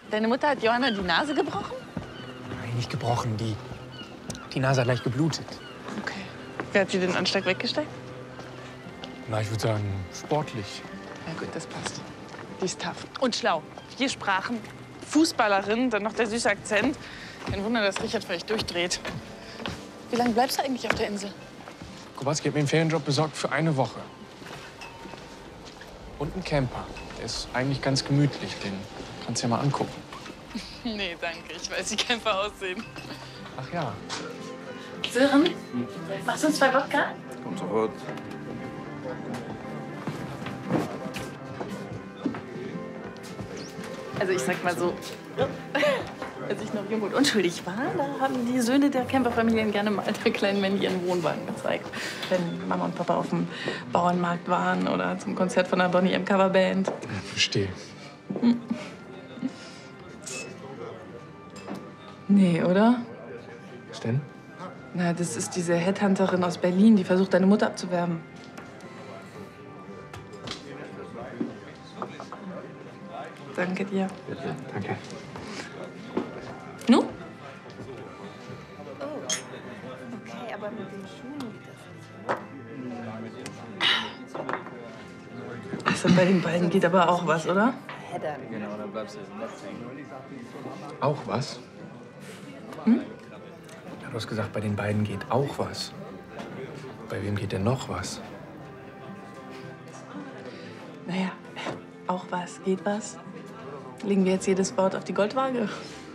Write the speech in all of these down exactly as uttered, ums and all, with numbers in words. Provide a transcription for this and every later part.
Deine Mutter hat Johanna die Nase gebrochen? Nein, nicht gebrochen. Die, die Nase hat leicht geblutet. Okay. Wer hat sie den Anschlag weggesteckt? Na, ich würde sagen, sportlich. Na gut, das passt. Die ist tough. Und schlau. Vier Sprachen, Fußballerin, dann noch der süße Akzent. Kein Wunder, dass Richard vielleicht durchdreht. Wie lange bleibst du eigentlich auf der Insel? Kowalski hat mir einen Ferienjob besorgt für eine Woche. Und einen Camper. Der ist eigentlich ganz gemütlich. Den kannst du ja mal angucken. Nee, danke. Ich weiß, wie Camper aussehen. Ach ja. Sören, machst du uns zwei Wodka? Kommt sofort. Also ich sag mal so, als ich noch jung und unschuldig war, da haben die Söhne der Camperfamilien gerne mal der kleinen Mandy ihren Wohnwagen gezeigt. Wenn Mama und Papa auf dem Bauernmarkt waren oder zum Konzert von der Bonnie M. Coverband. Ja, verstehe. Hm. Nee, oder? Was denn? Na, das ist diese Headhunterin aus Berlin, die versucht, deine Mutter abzuwerben. Danke dir. Bitte. Danke. Nu? Oh, okay, aber mit den Schuhen geht das nicht. Also bei den beiden geht aber auch was, oder? Hedda. Genau, dann bleibst du jetzt im Netz hängen. Auch was? Hm? Ja, du hast gesagt, bei den beiden geht auch was. Bei wem geht denn noch was? Naja, auch was, geht was. Legen wir jetzt jedes Wort auf die Goldwaage?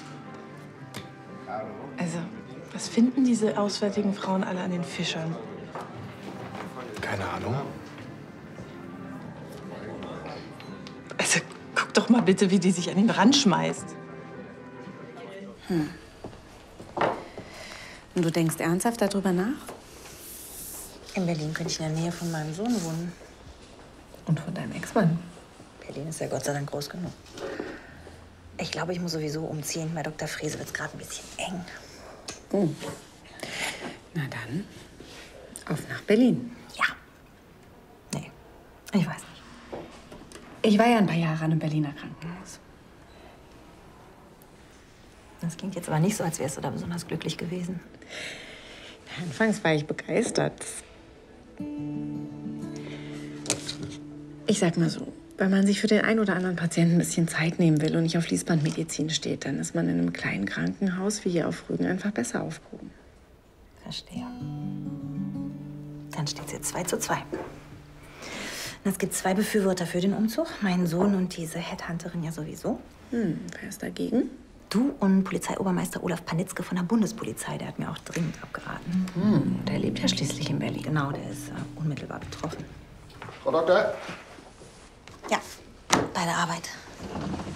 Also, was finden diese auswärtigen Frauen alle an den Fischern? Keine Ahnung. Also, guck doch mal bitte, wie die sich an den Rand schmeißt. Hm. Und du denkst ernsthaft darüber nach? In Berlin könnte ich in der Nähe von meinem Sohn wohnen. Und von deinem Ex-Mann? Berlin ist ja Gott sei Dank groß genug. Ich glaube, ich muss sowieso umziehen. Bei Doktor Frese wird es gerade ein bisschen eng. Oh. Na dann, auf nach Berlin. Ja. Nee, ich weiß nicht. Ich war ja ein paar Jahre an einem Berliner Krankenhaus. Das klingt jetzt aber nicht so, als wärst du da besonders glücklich gewesen. Anfangs war ich begeistert. Ich sag mal so, wenn man sich für den einen oder anderen Patienten ein bisschen Zeit nehmen will und nicht auf Fließbandmedizin steht, dann ist man in einem kleinen Krankenhaus wie hier auf Rügen einfach besser aufgehoben. Verstehe. Dann steht es jetzt zwei zu zwei. Und es gibt zwei Befürworter für den Umzug. Meinen Sohn und diese Headhunterin ja sowieso. Hm, wer ist dagegen? Du und Polizeiobermeister Olaf Panitzke von der Bundespolizei. Der hat mir auch dringend abgeraten. Hm, der lebt ja schließlich in Berlin. Genau, der ist äh, unmittelbar betroffen. Frau Doktor? Ja, bei der Arbeit.